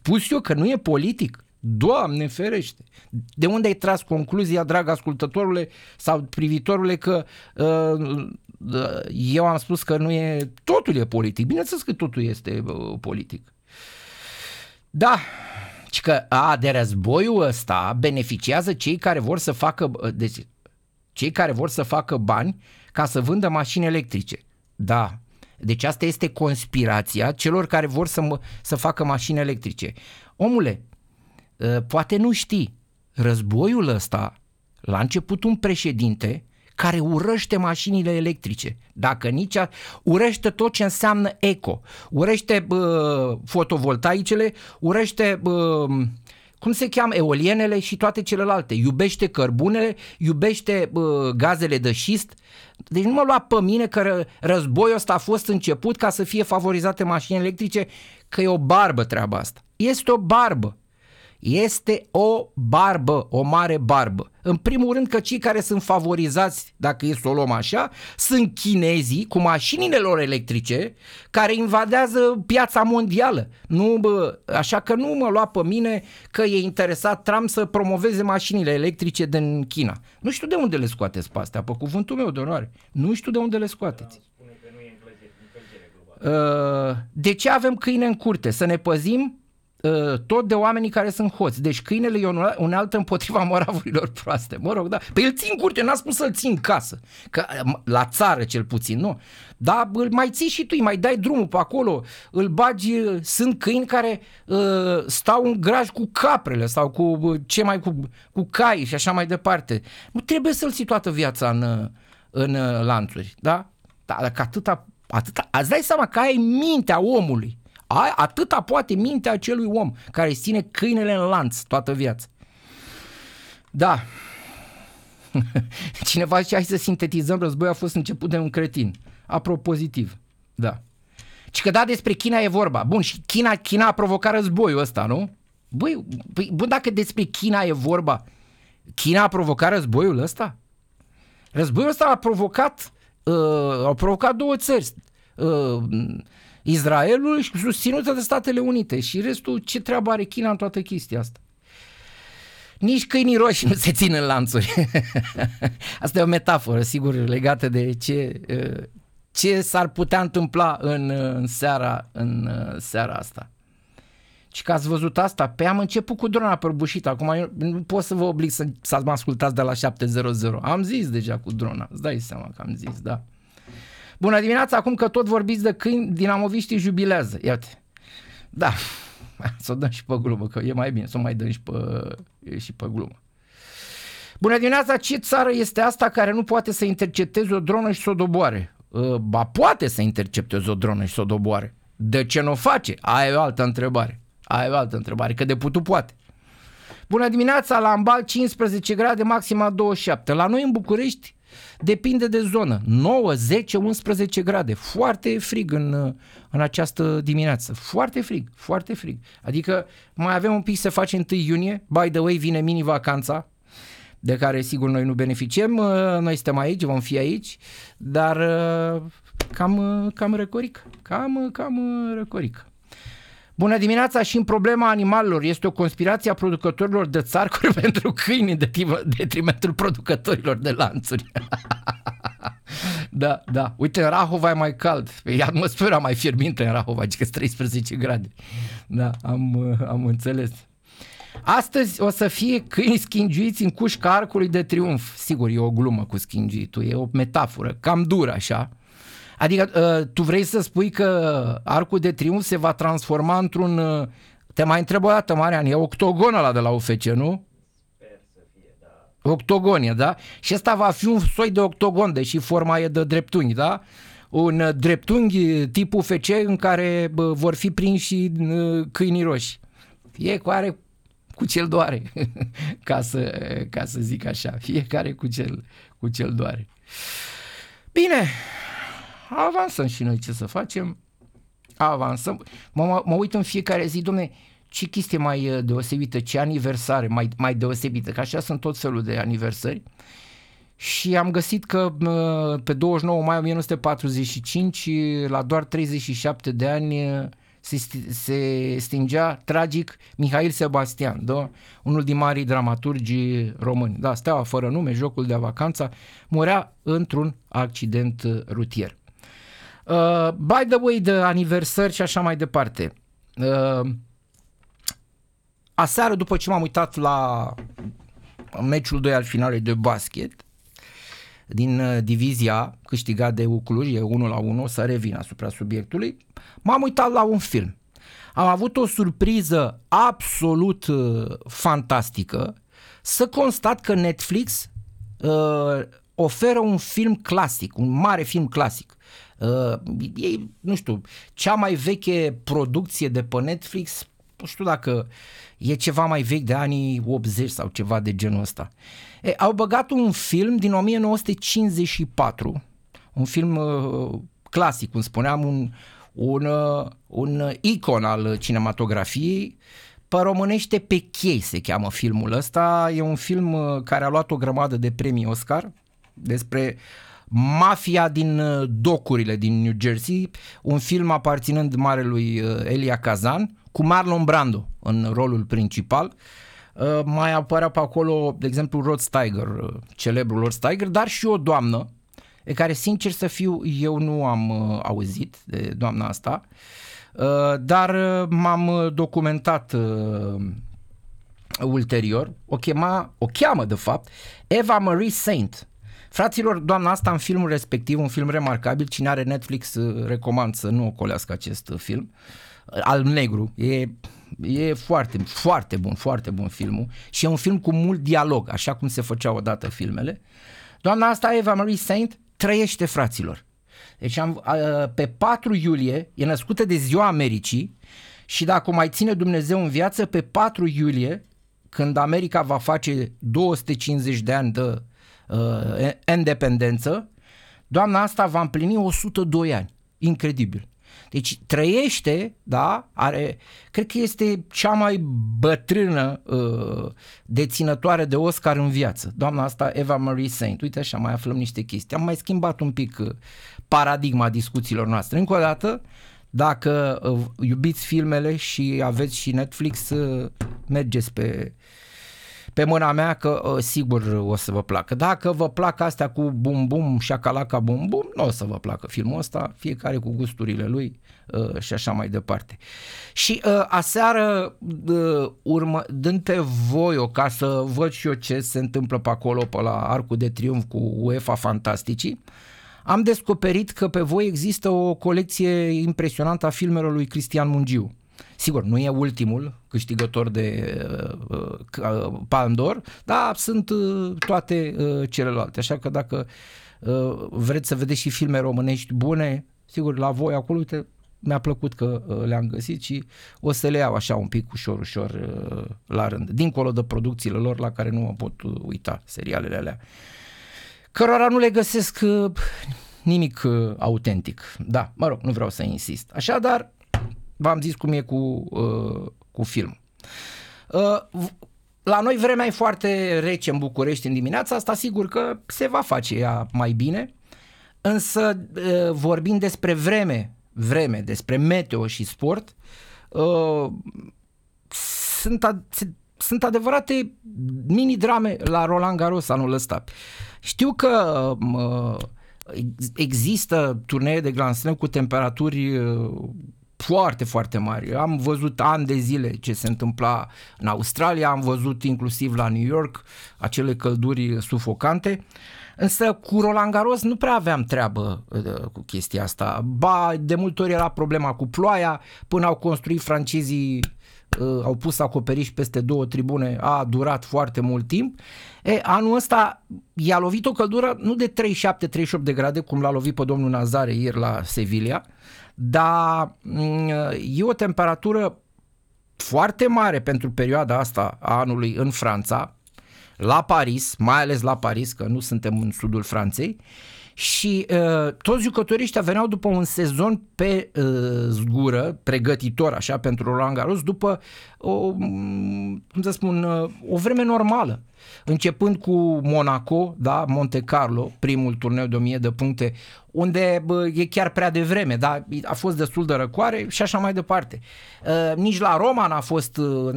spus eu că nu e politic? Doamne ferește! De unde ai tras concluzia, drag ascultătorule sau privitorule, că eu am spus că nu e, totul e politic? Bineînțeles că totul este politic. Da, și că de războiul ăsta beneficiază cei care vor să facă, deci, cei care vor să facă bani ca să vândă mașini electrice. Da, deci asta este conspirația celor care vor să facă mașini electrice. Omule, poate nu știi, războiul ăsta l-a început un președinte care urăște mașinile electrice. Dacă urăște tot ce înseamnă eco, urăște fotovoltaicele, urăște cum se cheamă, eolienele și toate celelalte. Iubește cărbunele, iubește gazele de șist. Deci nu mă lua pe mine că războiul ăsta a fost început ca să fie favorizate mașini electrice, că e o barbă treaba asta. Este o barbă. Este o barbă, o mare barbă. În primul rând că cei care sunt favorizați, dacă e să o luăm așa, sunt chinezii cu mașinile lor electrice care invadează piața mondială. Așa că nu mă lua pe mine că e interesat Trump să promoveze mașinile electrice din China. Nu știu de unde le scoateți pe astea, pe cuvântul meu de onoare. Nu știu de unde le scoateți. De ce avem câine în curte? Să ne păzim tot de oamenii care sunt hoți. Deci câinele e o unealtă împotriva moravurilor proaste. Mă rog, da. Păi îl ții în curte, n-a spus să-l ții în casă. Că, la țară cel puțin, nu. Dar îl mai ții și tu, îi mai dai drumul pe acolo, îl bagi, sunt câini care stau în graj cu caprele sau cu cai și așa mai departe. Nu trebuie să-l ții toată viața în lanțuri, da? Dar că atâta, îți dai seama că ai mintea omului. Atâta poate mintea acelui om care ține câinele în lanț toată viața. Da. Cineva zice, hai să sintetizăm, războiul a fost început de un cretin. Apropozitiv. Da. Și că da, despre China e vorba. Bun, și China a provocat războiul ăsta, nu? Băi, dacă despre China e vorba, China a provocat războiul ăsta? Războiul ăsta au provocat două țări. Israelul și susținută de Statele Unite și restul, ce treabă are China în toată chestia asta? Nici câinii roșii nu se țin în lanțuri. Asta e o metaforă, sigur, legată de ce s-ar putea întâmpla în seara asta. Și că ați văzut asta? Pe am început cu drona prăbușită. Acum eu nu pot să vă oblig să mă ascultați de la 700. Am zis deja cu drona. Îți dai seama că am zis, da. Bună dimineața, acum că tot vorbiți de câini, dinamoviștii jubilează. Iată. Da, să o dăm și pe glumă, că e mai bine să o mai dăm și pe glumă. Bună dimineața, ce țară este asta care nu poate să intercepteze o dronă și să o doboare? Ba poate să intercepteze o dronă și să o doboare. De ce nu o face? Aia e o altă întrebare. Că de putut poate. Bună dimineața, la Ambal 15 grade, maxima 27. La noi în București depinde de zonă. 9, 10, 11 grade. Foarte frig în această dimineață. Foarte frig. Adică mai avem un pic să facem 1 iunie. By the way, vine mini-vacanța, de care sigur noi nu beneficiem. Noi suntem aici, vom fi aici, dar cam răcoric. Cam răcoric. Bună dimineața, și în problema animalelor este o conspirație a producătorilor de țarcuri pentru câini în detrimentul producătorilor de lanțuri. Da. Uite, în Rahova e mai cald. E atmosfera mai fierbinte în Rahova, adică 13 grade. Da, am înțeles. Astăzi o să fie câini schingiuiți în cușca Arcului de Triunf. Sigur, e o glumă cu schingiuitul, e o metaforă, cam dură așa. Adică tu vrei să spui că Arcul de Triunf se va transforma într-un... Te mai întreb o dată, Marian, e octogon ăla de la UFC, nu? Sper să fie, da. Octogon, da? Și ăsta va fi un soi de octogon, deși forma e de dreptunghi, da? Un dreptunghi tip UFC în care vor fi prinși câinii roșii. Fiecare cu cel doare, ca să zic așa. Fiecare cu cel doare. Bine, avansăm și noi, ce să facem? Avansăm. Mă uit în fiecare zi, dom'le, ce chestie mai deosebită, ce aniversare mai deosebită, că așa sunt tot felul de aniversări. Și am găsit că pe 29 mai 1945, la doar 37 de ani, se stingea tragic Mihail Sebastian, da? Unul din marii dramaturgi români. Da, Steaua fără nume, Jocul de vacanță, murea într-un accident rutier. By the way, de aniversări și așa mai departe. Aseară, după ce m-am uitat la meciul 2 al finalei de basket din divizia câștigat de Cluj, e 1-1, o să revin asupra subiectului, m-am uitat la un film. Am avut o surpriză absolut fantastică să constat că Netflix oferă un film clasic, un mare film clasic. E, nu știu, cea mai veche producție de pe Netflix, nu știu dacă e ceva mai vechi, de anii 80 sau ceva de genul ăsta. Au băgat un film din 1954, un film clasic, cum spuneam, un icon al cinematografiei, pe românește Pe chei se cheamă filmul ăsta. E un film care a luat o grămadă de premii Oscar, despre mafia din docurile din New Jersey, un film aparținând marelui Elia Kazan, cu Marlon Brando în rolul principal. Mai apărea pe acolo, de exemplu, Rod Steiger, celebrul Rod Steiger, dar și o doamnă, de care, sincer să fiu, eu nu am auzit de doamna asta, dar m-am documentat ulterior. O cheamă, de fapt, Eva Marie Saint. Fraților, doamna asta în filmul respectiv, un film remarcabil, cine are Netflix recomand să nu ocolească acest film, Alb Negru, e foarte, foarte bun, foarte bun filmul și e un film cu mult dialog, așa cum se făceau odată filmele. Doamna asta, Eva Marie Saint, trăiește, fraților. Deci pe 4 iulie, e născută de Ziua Americii și dacă o mai ține Dumnezeu în viață, pe 4 iulie, când America va face 250 de ani de independență, doamna asta va împlini 102 ani. Incredibil. Deci trăiește, da, cred că este cea mai bătrână deținătoare de Oscar în viață. Doamna asta, Eva Marie Saint. Uite așa, mai aflăm niște chestii. Am mai schimbat un pic paradigma discuțiilor noastre. Încă o dată, dacă iubiți filmele și aveți și Netflix, mergeți pe mâna mea că sigur o să vă placă. Dacă vă plac astea cu bum bum, șacalaca bum bum, nu o să vă placă filmul ăsta, fiecare cu gusturile lui și așa mai departe. Și aseară, dând pe voi ca să văd și eu ce se întâmplă pe acolo, pe la Arcul de Triunf cu UEFA Fantasticii, am descoperit că pe voi există o colecție impresionantă a filmelor lui Cristian Mungiu. Sigur, nu e ultimul câștigător de Palme d'Or, dar sunt toate celelalte. Așa că dacă vreți să vedeți și filme românești bune, sigur, la voi acolo, uite, mi-a plăcut că le-am găsit și o să le iau așa un pic ușor la rând. Dincolo de producțiile lor la care nu mă pot uita, serialele alea, cărora nu le găsesc nimic autentic. Da, mă rog, nu vreau să insist. Așadar, v-am zis cum e cu film. La noi vremea e foarte rece în București în dimineața asta, sigur că se va face ea mai bine, însă vorbind despre vreme, despre meteo și sport, sunt adevărate mini-drame la Roland Garros anul ăsta. Știu că există turnee de Grand Slam cu temperaturi foarte, foarte mari. Am văzut ani de zile ce se întâmpla în Australia, am văzut inclusiv la New York acele călduri sufocante, însă cu Roland Garros nu prea aveam treabă cu chestia asta. Ba, de multe ori era problema cu ploaia, până au construit francezii, au pus acoperiș peste 2 tribune, a durat foarte mult timp. Anul ăsta i-a lovit o căldură nu de 37-38 de grade, cum l-a lovit pe domnul Nazare ieri la Sevilla, dar e o temperatură foarte mare pentru perioada asta a anului în Franța, la Paris, mai ales la Paris, că nu suntem în sudul Franței, și toți jucătorii ăștia veneau după un sezon pe zgură, pregătitor așa pentru Roland Garros, după o vreme normală. Începând cu Monaco, da, Monte Carlo, primul turneu de 1000 de puncte, unde e chiar prea devreme, da, a fost destul de răcoare și așa mai departe. Nici la Roma